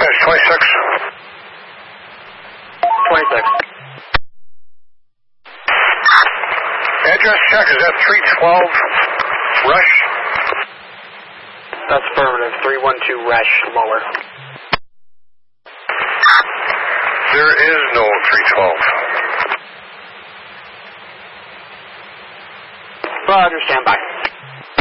Dispatch 26. 26. Address check, is that 312 Rush? That's affirmative. 312 Rush, lower. There is no 312. Roger, stand by.